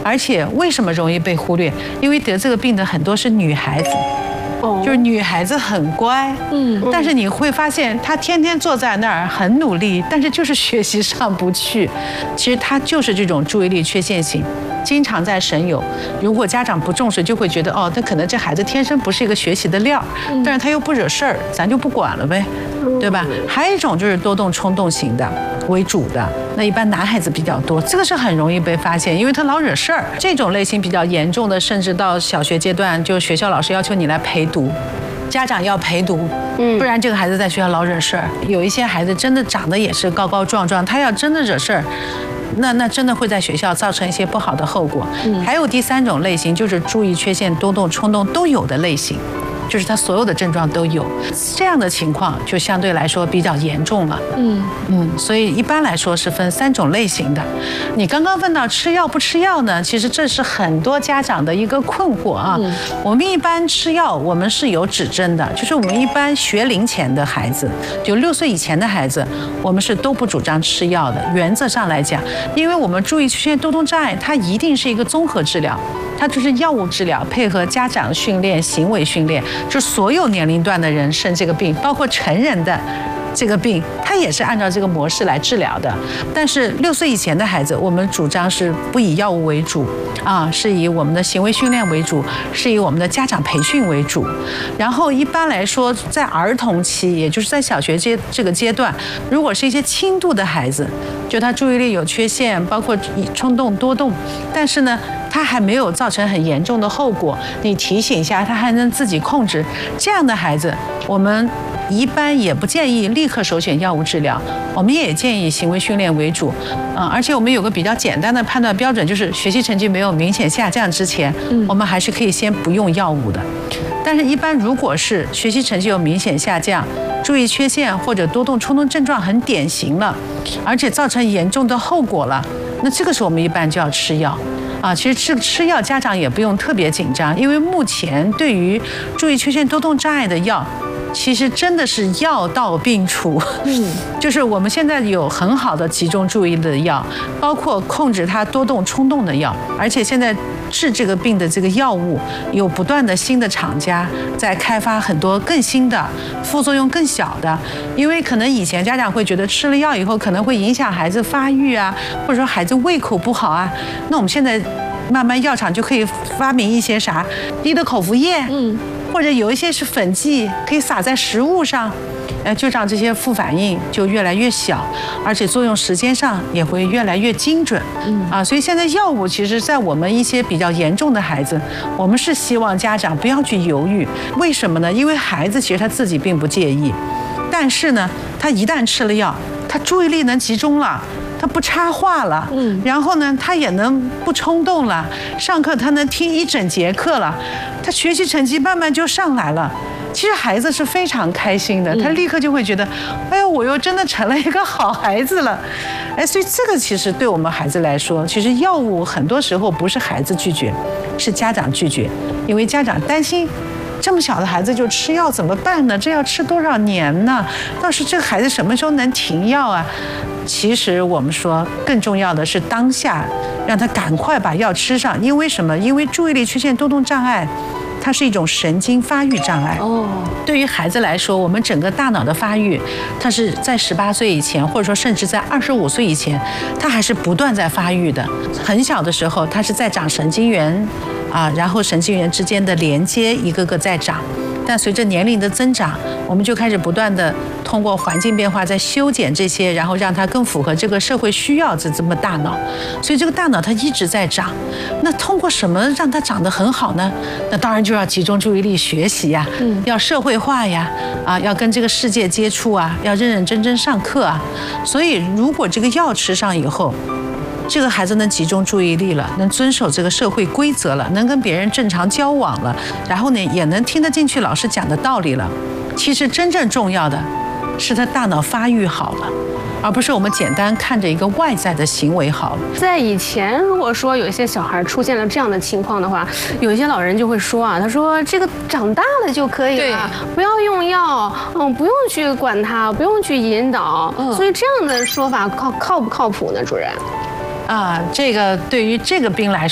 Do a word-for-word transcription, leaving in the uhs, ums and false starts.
而且为什么容易被忽略？因为得这个病的很多是女孩子。就是女孩子很乖，嗯，但是你会发现她天天坐在那儿很努力，但是就是学习上不去。其实她就是这种注意力缺陷型，经常在神游。如果家长不重视，就会觉得哦，那可能这孩子天生不是一个学习的料，但是他又不惹事儿，咱就不管了呗，对吧？还有一种就是多动冲动型的为主的，那一般男孩子比较多，这个是很容易被发现，因为他老惹事儿。这种类型比较严重的，甚至到小学阶段，就学校老师要求你来陪读。家长要陪读，不然这个孩子在学校老惹事儿。有一些孩子真的长得也是高高壮壮，他要真的惹事儿，那那真的会在学校造成一些不好的后果。还有第三种类型，就是注意缺陷、多动、冲动都有的类型。就是他所有的症状都有，这样的情况就相对来说比较严重了。嗯嗯，所以一般来说是分三种类型的。你刚刚问到吃药不吃药呢？其实这是很多家长的一个困惑啊。嗯、我们一般吃药，我们是有指针的，就是我们一般学龄前的孩子，就六岁以前的孩子，我们是都不主张吃药的。原则上来讲，因为我们注意缺陷多动障碍，它一定是一个综合治疗。它就是药物治疗配合家长训练、行为训练，就所有年龄段的人生这个病，包括成人的这个病，它也是按照这个模式来治疗的。但是六岁以前的孩子，我们主张是不以药物为主啊，是以我们的行为训练为主，是以我们的家长培训为主。然后一般来说，在儿童期，也就是在小学阶这个阶段，如果是一些轻度的孩子，就他注意力有缺陷，包括冲动多动，但是呢，他还没有造成很严重的后果，你提醒一下，他还能自己控制。这样的孩子，我们一般也不建议立刻首选药物治疗，我们也建议行为训练为主。嗯，而且我们有个比较简单的判断标准，就是学习成绩没有明显下降之前，我们还是可以先不用药物的。但是，一般如果是学习成绩有明显下降，注意缺陷或者多动冲动症状很典型了，而且造成严重的后果了，那这个时候我们一般就要吃药。啊，其实吃吃药，家长也不用特别紧张，因为目前对于注意缺陷多动障碍的药，其实真的是药到病除。嗯，就是我们现在有很好的集中注意力的药，包括控制它多动冲动的药，而且现在治这个病的这个药物有不断的新的厂家在开发很多更新的、副作用更小的。因为可能以前家长会觉得吃了药以后可能会影响孩子发育啊，或者说孩子胃口不好啊，那我们现在慢慢药厂就可以发明一些啥低的口服液，嗯，或者有一些是粉剂，可以撒在食物上，呃，就让这些副反应就越来越小，而且作用时间上也会越来越精准。嗯啊，所以现在药物其实，在我们一些比较严重的孩子，我们是希望家长不要去犹豫。为什么呢？因为孩子其实他自己并不介意，但是呢，他一旦吃了药，他注意力能集中了。他不插话了，嗯，然后呢，他也能不冲动了，上课他能听一整节课了，他学习成绩慢慢就上来了。其实孩子是非常开心的，他立刻就会觉得，哎呦，我又真的成了一个好孩子了，哎，所以这个其实对我们孩子来说，其实药物很多时候不是孩子拒绝，是家长拒绝，因为家长担心。这么小的孩子就吃药怎么办呢？这要吃多少年呢？到时这个孩子什么时候能停药啊？其实我们说更重要的是当下让他赶快把药吃上，因为什么？因为注意力缺陷多动障碍，它是一种神经发育障碍。哦，对于孩子来说，我们整个大脑的发育，它是在十八岁以前，或者说甚至在二十五岁以前，它还是不断在发育的。很小的时候，它是在长神经元。啊，然后神经元之间的连接一个个在长，但随着年龄的增长，我们就开始不断的通过环境变化在修剪这些，然后让它更符合这个社会需要的这么大脑。所以这个大脑它一直在长，那通过什么让它长得很好呢？那当然就要集中注意力学习呀，嗯，要社会化呀，啊，要跟这个世界接触啊，要认认真真上课啊。所以如果这个药吃上以后，这个孩子能集中注意力了，能遵守这个社会规则了，能跟别人正常交往了，然后呢，也能听得进去老师讲的道理了。其实真正重要的是他大脑发育好了，而不是我们简单看着一个外在的行为好了。 在以前，如果说有一些小孩出现了这样的情况的话，有一些老人就会说啊，他说这个长大了就可以了，不要用药，嗯，不用去管他，不用去引导。嗯，所以这样的说法靠靠不靠谱呢，主任？ 啊，这个对于这个病来说。